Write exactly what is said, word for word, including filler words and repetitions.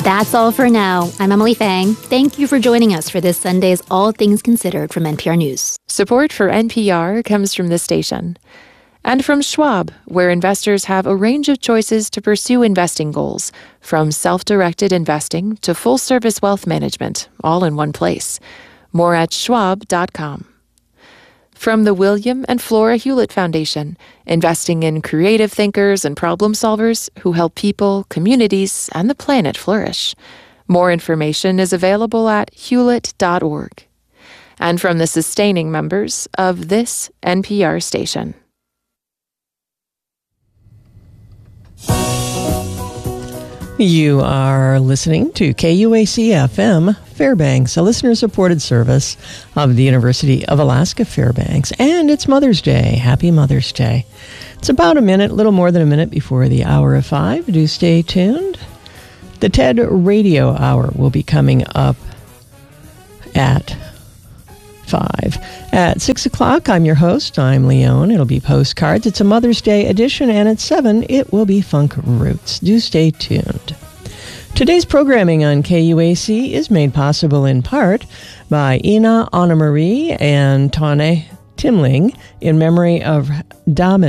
That's all for now. I'm Emily Fang. Thank you for joining us for this Sunday's All Things Considered from N P R News. Support for N P R comes from this station. And from Schwab, where investors have a range of choices to pursue investing goals, from self-directed investing to full-service wealth management, all in one place. More at schwab dot com. From the William and Flora Hewlett Foundation, investing in creative thinkers and problem solvers who help people, communities, and the planet flourish. More information is available at hewlett dot org. And from the sustaining members of this N P R station. You are listening to K U A C F M Fairbanks, a listener-supported service of the University of Alaska Fairbanks. And it's Mother's Day. Happy Mother's Day. It's about a minute, a little more than a minute before the hour of five. Do stay tuned. The TED Radio Hour will be coming up at five. At six o'clock, I'm your host. I'm Leone. It'll be Postcards. It's a Mother's Day edition, and at seven, it will be Funk Roots. Do stay tuned. Today's programming on K U A C is made possible in part by Ina Anna Marie and Tane Timling in memory of Damen.